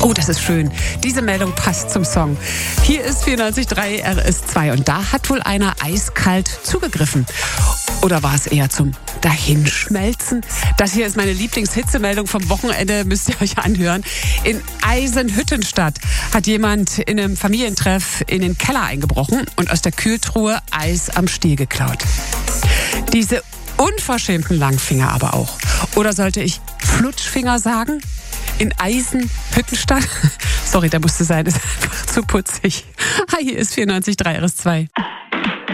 Oh, das ist schön. Diese Meldung passt zum Song. Hier ist 94.3 RS2 und da hat wohl einer eiskalt zugegriffen. Oder war es eher zum Dahinschmelzen? Das hier ist meine Lieblingshitzemeldung vom Wochenende, müsst ihr euch anhören. In Eisenhüttenstadt hat jemand in einem Familientreff in den Keller eingebrochen und aus der Kühltruhe Eis am Stiel geklaut. Diese unverschämten Langfinger aber auch. Oder sollte ich Flutschfinger sagen? In Eisenhüttenstadt? Sorry, der musste sein, ist einfach zu putzig. Hi, hier ist 94.3 RS2.